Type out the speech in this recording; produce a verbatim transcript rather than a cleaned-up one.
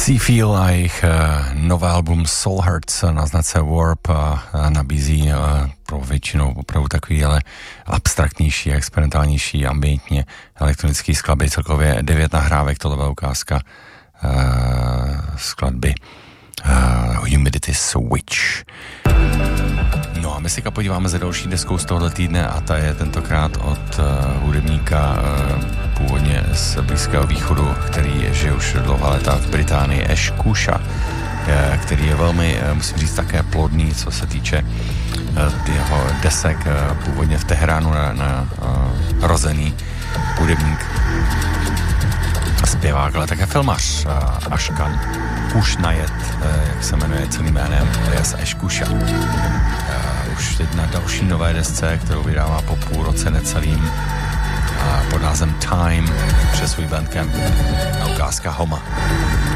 Seafeel a jejich nové album Soul Hearts na značce Warp nabízí pro většinou opravdu takový ale abstraktnější, experimentálnější, ambientně elektronický skladby, celkově devět nahrávek, tohle byla ukázka uh, skladby uh, Humidity Switch. No a my se podíváme za další deskou z tohoto týdne a ta je tentokrát od uh, hudebníka uh, původně z Blízkého východu, který žije už dlouhá léta v Británii, Ash Kusha, uh, který je velmi, uh, musím říct, také plodný, co se týče uh, jeho desek, uh, původně v Teheránu na, na uh, rozený hudebník a zpěvák, ale také filmař uh, Ashkan Kushnayet, uh, jak se jmenuje celým jménem, alias Ash Kusha. Uh, už teď na další nové desce, kterou vydává po půl roce necelým uh, pod názvem Time přes svůj bandcamp, na ukázka Homa.